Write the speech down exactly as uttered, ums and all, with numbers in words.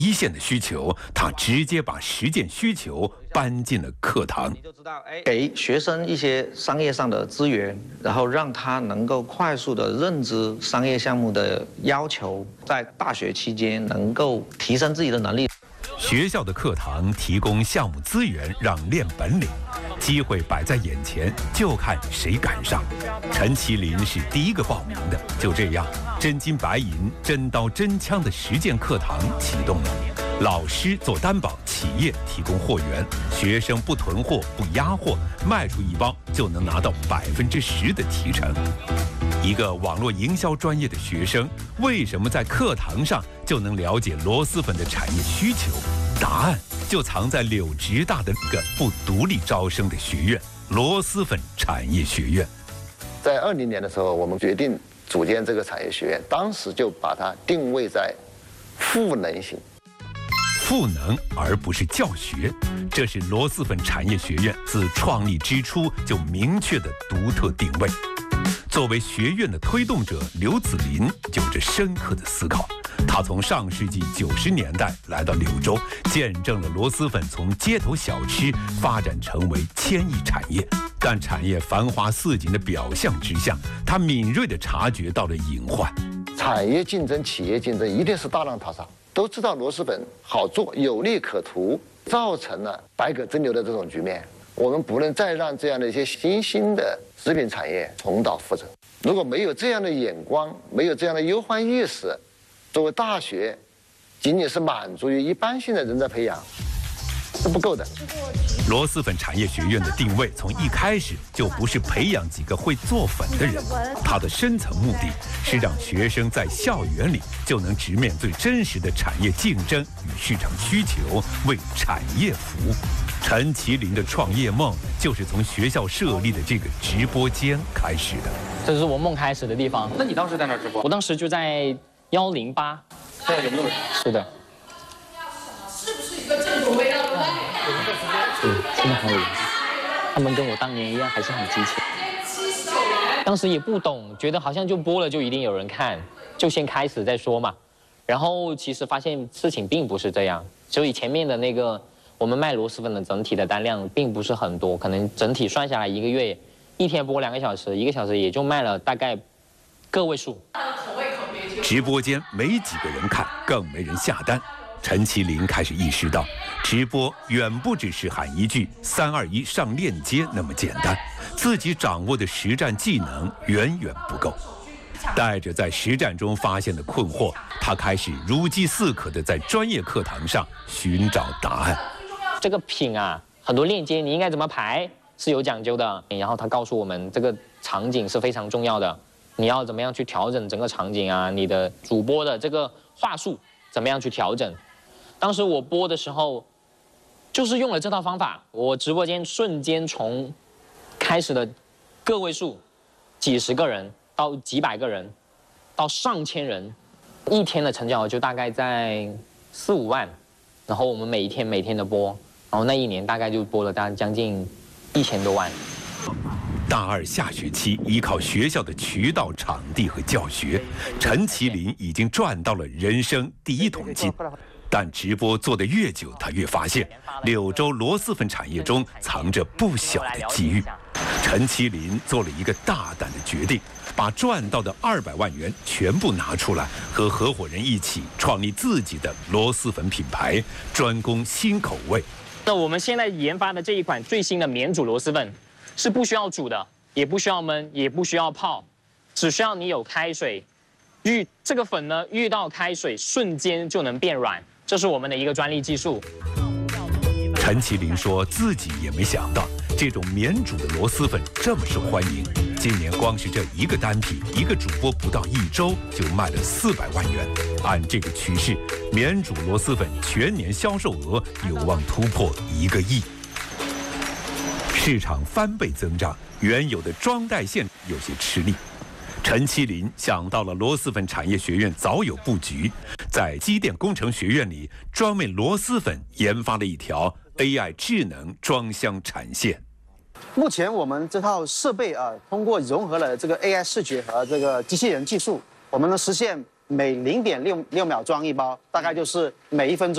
一线的需求，他直接把实践需求搬进了课堂， 给学生一些商业上的资源，然后让他能够快速的认知商业项目的要求，在大学期间能够提升自己的能力。 学校的课堂提供项目资源，让练本领，机会摆在眼前，就看谁赶上。陈其林是第一个报名的，就这样，真金白银、真刀真枪的实践课堂启动了。老师做担保，企业提供货源，学生不囤货、不压货，卖出一包就能拿到百分之十的提成。一个网络营销专业的学生，为什么在课堂上就能了解螺蛳粉的产业需求？答案就藏在柳直大的一个不独立招生的学院——螺蛳粉产业学院。 在二零年的时候，我们决定组建这个产业学院，当时就把它定位在赋能型。 赋能而不是教学，这是螺蛳粉产业学院自创立之初就明确的独特定位。作为学院的推动者，刘子霖有着深刻的思考。他从上世纪九十年代来到柳州，见证了螺蛳粉从街头小吃发展成为千亿产业。但产业繁华似锦的表象之下，他敏锐地察觉到了隐患。 产业竞争、企业竞争一定是大浪淘沙。都知道螺蛳粉好做，有利可图，造成了百舸争流的这种局面。我们不能再让这样的一些新兴的食品产业重蹈覆辙。如果没有这样的眼光，没有这样的忧患意识，作为大学仅仅是满足于一般性的人才培养是不够的。 螺蛳粉产业学院的定位从一开始就不是培养几个会做粉的人，它的深层目的是让学生在校园里就能直面最真实的产业竞争与市场需求，为产业服务。陈其林的创业梦就是从学校设立的这个直播间开始的。 这是我梦开始的地方。 那你当时在哪儿直播？ 我当时就在幺零八。 现在有没有人？ 是的。 是不是一个正统味道的？ 嗯，现在还有人。他们跟我当年一样，还是很激情。当时也不懂，觉得好像就播了就一定有人看，就先开始再说嘛。然后其实发现事情并不是这样，所以前面的那个我们卖螺蛳粉的整体的单量并不是很多，可能整体算下来一个月一天播两个小时，一个小时也就卖了大概个位数。 直播间没几个人看，更没人下单。陈其林开始意识到，直播远不只是喊一句“三二一上链接”那么简单，自己掌握的实战技能远远不够。带着在实战中发现的困惑，他开始如饥似渴地在专业课堂上寻找答案。 这个品啊，很多链接你应该怎么排是有讲究的。然后他告诉我们，这个场景是非常重要的，你要怎么样去调整整个场景啊？你的主播的这个话术怎么样去调整？当时我播的时候，就是用了这套方法，我直播间瞬间从开始的个位数，几十个人到几百个人，到上千人，一天的成交额就大概在四五万。然后我们每一天每天的播，然后那一年大概就播了大概将近一千多万。 大二下学期，依靠学校的渠道、场地和教学，陈其林已经赚到了人生第一桶金。但直播做得越久，他越发现柳州螺蛳粉产业中藏着不小的机遇。陈其林做了一个大胆的决定，把赚到的二百万元全部拿出来，和合伙人一起创立自己的螺蛳粉品牌，专攻新口味。 那我们现在研发的这一款最新的免煮螺蛳粉，是不需要煮的，也不需要焖，也不需要泡，只需要你有开水，遇这个粉呢遇到开水瞬间就能变软，这是我们的一个专利技术。 陈其林说自己也没想到这种免煮的螺蛳粉这么受欢迎，今年光是这一个单品，一个主播不到一周就卖了四百万元。按这个趋势，免煮螺蛳粉全年销售额有望突破一个亿。市场翻倍增长，原有的装袋线有些吃力。陈其林想到了螺蛳粉产业学院早有布局，在机电工程学院里专为螺蛳粉研发了一条 A I 智能装箱产线。 目前我们这套设备啊，通过融合了这个 A I 视觉和这个机器人技术，我们能实现每零点六六秒装一包，大概就是每一分钟。